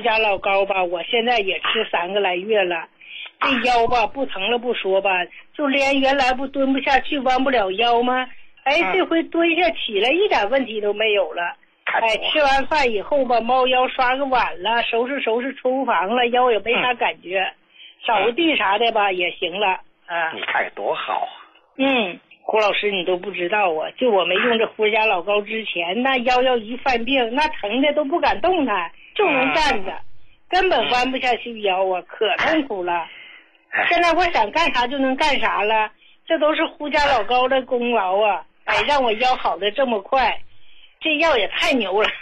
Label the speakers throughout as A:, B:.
A: 家老高吧，我现在也吃3个来月了，这腰吧不疼了不说吧，就连原来不蹲不下去弯不了腰吗？哎，这回蹲下起来一点问题都没有了。哎，吃完饭以后吧，猫腰刷个碗了，收拾厨房了，腰也没啥感觉，扫个地啥的吧也行了啊。
B: 你看多好啊！
A: 胡老师你都不知道啊，就我没用这胡家老高之前，那腰要一犯病，那疼的都不敢动弹，就能站着，根本弯不下去腰啊，可痛苦了。现在我想干啥就能干啥了，这都是胡家老高的功劳啊！哎，让我腰好的这么快，这药也太牛了。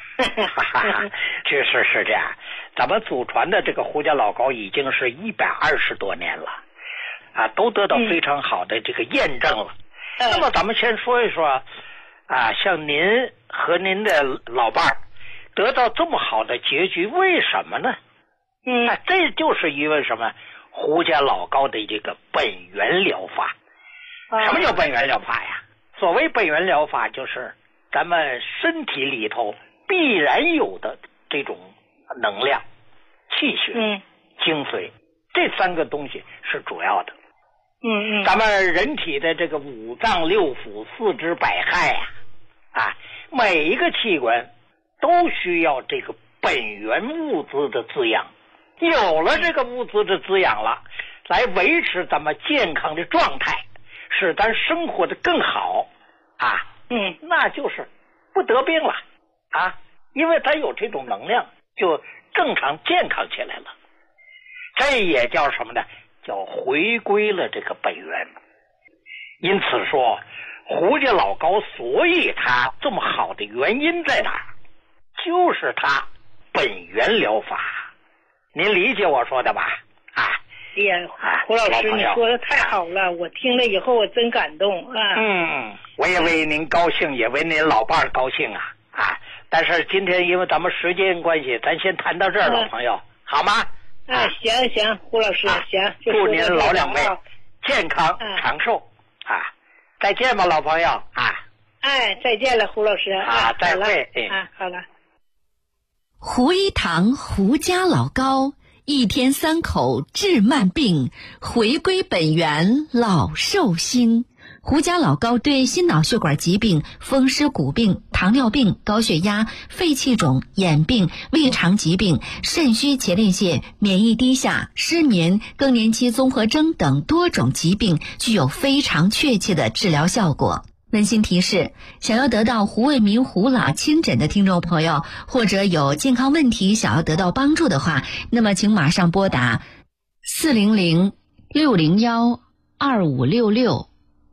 B: 是这样，咱们祖传的这个胡家老高已经是120多年了啊，都得到非常好的这个验证了。那么咱们先说一说啊，像您和您的老伴儿得到这么好的结局，为什么呢？这就是因为什么？胡家老高的这个本源疗法。什么叫本源疗法呀？所谓本源疗法，就是咱们身体里头必然有的这种能量、气血、精髓，这3个东西是主要的。咱们人体的这个5脏6腑、4肢百骸啊，每一个器官都需要这个本源物资的滋养。有了这个物资的滋养了，来维持咱们健康的状态，使咱生活的更好啊。那就是不得病了啊，因为它有这种能量，就正常健康起来了。这也叫什么呢？叫回归了这个本源。因此说胡家老高所以他这么好的原因在哪儿？就是他本源疗法。您理解我说的吧？
A: 哎呀，胡老师你说的太好了，我听了以后我真感动啊。
B: 我也为您高兴，也为您老伴儿高兴啊。但是今天因为咱们时间关系，咱先谈到这儿，老朋友，好吗？
A: 行，胡老师，行。
B: 祝您老两位健康长寿啊！再见吧，老朋友啊！
A: 再见了，胡老师啊！
B: 再会
A: 好了。
C: 胡一堂胡家老高，1天3口治慢病，回归本源老寿星。胡家老高对心脑血管疾病、风湿骨病、糖尿病、高血压、肺气肿、眼病、胃肠疾病、肾虚前列腺、免疫低下、失眠、更年期综合征等多种疾病具有非常确切的治疗效果。温馨提示，想要得到胡卫民胡老亲诊的听众朋友，或者有健康问题想要得到帮助的话，那么请马上拨打400-601-2566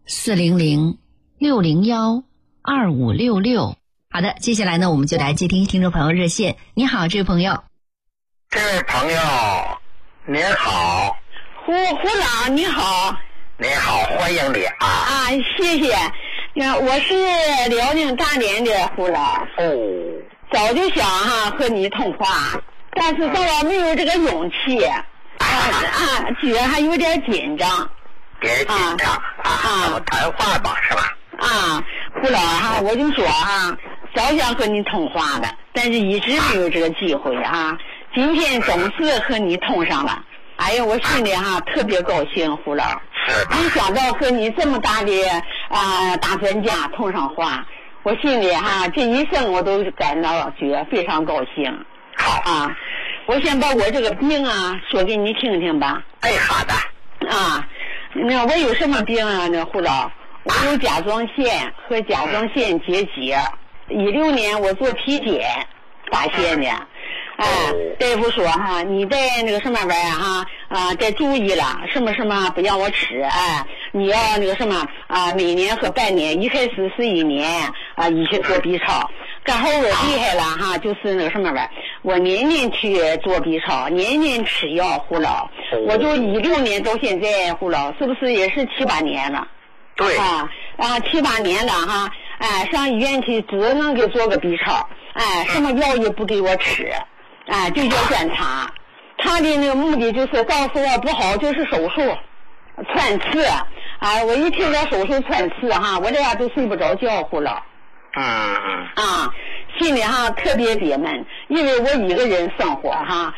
C: 400-601-2566。好的，接下来呢，我们就来接听听众朋友热线。你好，这位朋友。
B: 这位朋友，您好。
D: 胡老，你好。
B: 你好，欢迎你啊！
D: 谢谢。我是辽宁大连的胡老。早就想和你通话，但是到了没有这个勇气，觉得还有点紧张。
B: 别紧张咱们谈话吧，是吧？
D: 胡老我就说早想和你通话的，但是一直没有这个机会今天总是和你通上了。哎呀，我心里特别高兴，胡老。没想到和你这么大的大专家通上话，我心里这一生我都感到觉得非常高兴。
B: 好
D: 我先把我这个病说给你听听吧。
B: 好的。
D: 那我有什么病那胡老，我有甲状腺和甲状腺结节，16年我做体检发现的。大夫说你在那个什么玩意儿再注意了，什么不让我吃你要那个什么每年和半年，一开始是1年一起做 B 超，刚好我厉害了就是那个什么玩意儿，我年年去做 B 超，年年吃药，胡老，我就16年到现在，胡老是不是也是7、8年了？
B: 对
D: 7、8年了上医院去只能给做个 B 超，什么药也不给我吃。就叫观察，他的那个目的就是告诉我不好就是手术穿刺我一听到手术穿刺我这都睡不着觉，胡老。心里特别憋闷，因为我一个人生活